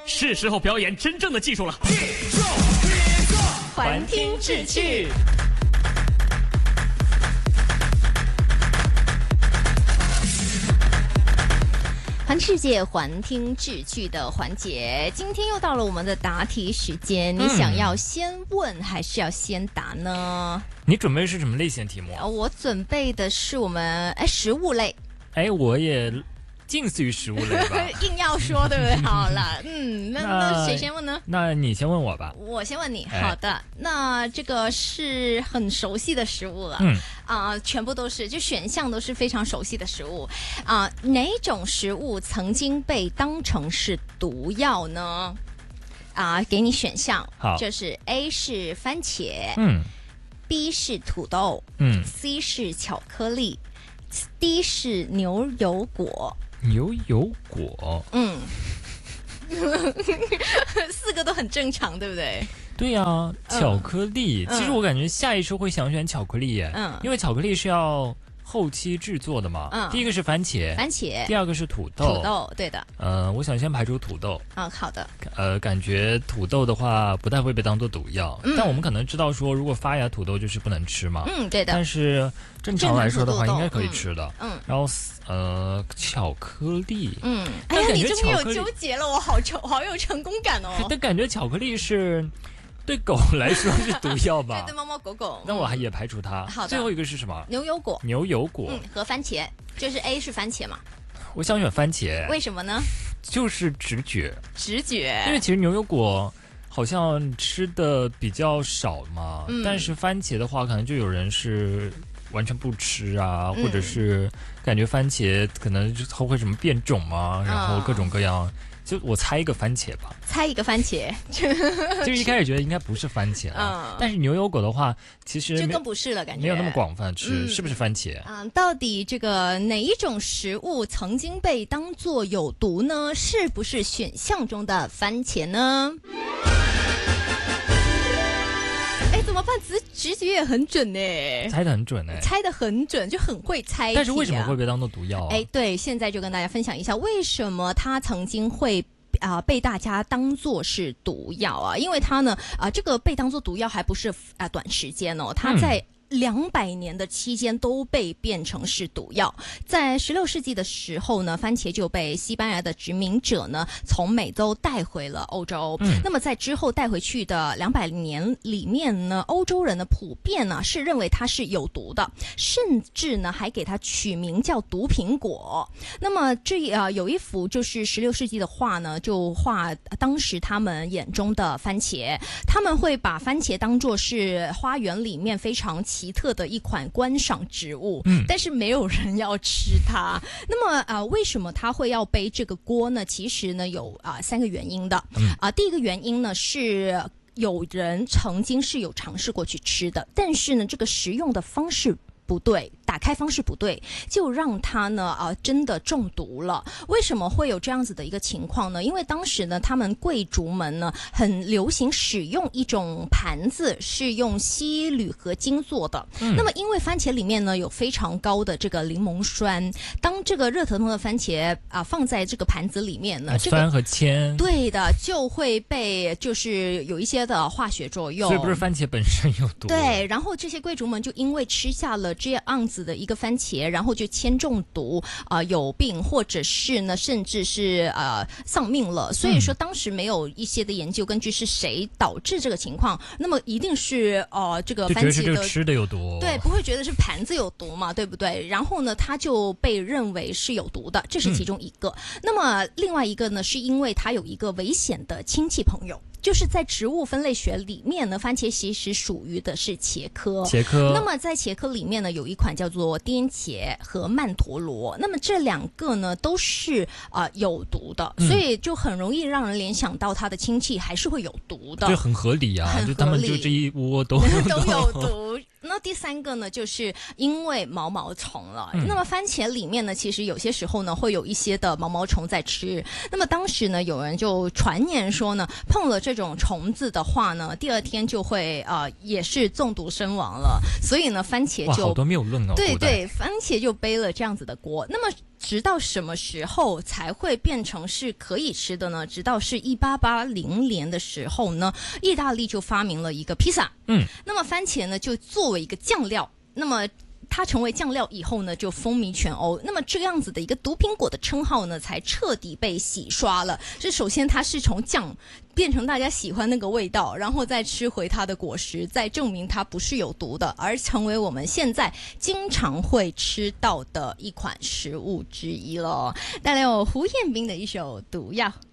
是时候表演真正的技术了。 环听志趣。环世界环听志趣的环节，今天又到了我们的答题时间。你想要先问还是要先答呢？ 你准备是什么类型的题目？ 我准备的是我们食物类。 我也近似于食物类吧。 硬要说对不对？好了，那谁先问呢？ 那你先问我吧。 我先问你。好的，那这个是很熟悉的食物了。全部都是，就选项都是非常熟悉的食物哪种食物曾经被当成是毒药呢？给你选项，就是 A 是番茄，B 是土豆，C 是巧克力，D 是牛油果。 牛油果四个都很正常，对不对？ 对呀，巧克力其实我感觉下意识会想选巧克力耶，因为巧克力是要后期制作的嘛。第一个是番茄，第二个是土豆， 对的。 我想先排除土豆。 好的。 感觉土豆的话不太会被当做毒药，但我们可能知道说，如果发芽土豆就是不能吃嘛。 对的。 但是正常来说的话，应该可以吃的。然后巧克力。 哎呀，你这么有纠结了，我好有成功感哦。 但感觉巧克力是对狗来说是毒药吧？ 对猫猫狗狗。 那我也排除它。 好的。 最后一个是什么？ 牛油果。和番茄，就是 A 是番茄嘛。 我想选番茄。 为什么呢？ 就是直觉。 因为其实牛油果好像吃的比较少嘛，但是番茄的话，可能就有人是完全不吃啊，或者是感觉番茄可能它会什么变种嘛，然后各种各样。就我猜一个番茄吧。 猜一个番茄。 就一开始觉得应该不是番茄但是牛油果的话其实就更不是了，感觉没有那么广泛吃。是不是番茄？ 到底这个哪一种食物曾经被当作有毒呢？是不是选项中的番茄呢？怎么办？直觉也很准呢。 猜得很准猜得很准，就很会猜。 但是为什么会被当作毒药对，现在就跟大家分享一下为什么它曾经会被大家当作是毒药因为它呢这个被当作毒药还不是短时间它在200年的期间都被变成是毒药。在16世纪的时候呢，番茄就被西班牙的殖民者呢从美洲带回了欧洲。那么在之后带回去的200年里面呢，欧洲人呢普遍呢是认为它是有毒的，甚至呢还给它取名叫毒苹果。那么有一幅就是16世纪的画呢，就画当时他们眼中的番茄，他们会把番茄当作是花园里面非常奇特的一款观赏植物，但是没有人要吃它。那么为什么他会要背这个锅呢？其实呢有3个原因的。第一个原因呢是有人曾经是有尝试过去吃的，但是呢这个食用的方式不对，打开方式不对，就让他呢真的中毒了。为什么会有这样子的一个情况呢？因为当时呢他们贵族们呢很流行使用一种盘子，是用锡铝合金做的。那么因为番茄里面呢有非常高的这个柠檬酸，当这个热腾腾的番茄放在这个盘子里面呢， 酸和铅， 对的，就会被就是有一些的化学作用。 所以不是番茄本身有毒。 对，然后这些贵族们就因为吃下了这样子的一个番茄，然后就铅中毒有病，或者是呢甚至是丧命了。所以说当时没有一些的研究根据是谁导致这个情况，那么一定是这个番茄的， 就觉得是这个吃的有毒。 对，不会觉得是盘子有毒嘛，对不对？然后呢它就被认为是有毒的，这是其中一个。那么另外一个呢是因为它有一个危险的亲戚朋友，就是在植物分类学里面呢，番茄其实属于的是茄科。那么在茄科里面呢，有一款叫做滇茄和曼陀罗。那么这2个呢都是有毒的，所以就很容易让人联想到它的亲戚还是会有毒的。 这很合理啊，就他们就这一窝都有毒。那第3个呢，就是因为毛毛虫了。那么番茄里面呢，其实有些时候呢会有一些的毛毛虫在吃。那么当时呢，有人就传言说呢，碰了这种虫子的话呢，第2天就会也是中毒身亡了。所以呢，番茄就好多谬论哦。 对，番茄就背了这样子的锅。那么直到什么时候才会变成是可以吃的呢？直到是1880年的时候呢，意大利就发明了一个披萨。那么番茄呢就作为一个酱料，那么它成为酱料以后呢，就风靡全欧。那么这样子的一个毒苹果的称号呢，才彻底被洗刷了。是首先它是从酱变成大家喜欢那个味道，然后再吃回它的果实，再证明它不是有毒的，而成为我们现在经常会吃到的一款食物之一了。带来有胡彦斌的一首《毒药》。